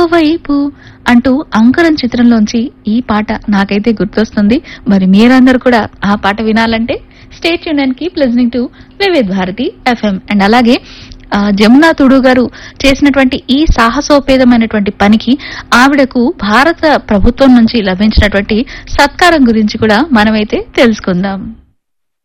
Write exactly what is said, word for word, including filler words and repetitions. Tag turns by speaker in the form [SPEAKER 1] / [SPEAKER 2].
[SPEAKER 1] వైపు అంటూ అంకురం చిత్రంలోంచి ఈ పాట నాకైతే గుర్తొస్తుంది. మరి మీరందరూ కూడా ఆ పాట వినాలంటే stay tune and keep listening to వివిధ భారతి ఎఫ్ఎం. అండ్ అలాగే ఆ, జమునా తుడు గారు చేసినటువంటి ఈ సాహసోపేతమైనటువంటి పనికి ఆవిడకు భారత ప్రభుత్వం నుంచి లభించినటువంటి సత్కారం గురించి కూడా మనమైతే తెలుసుకుందాం.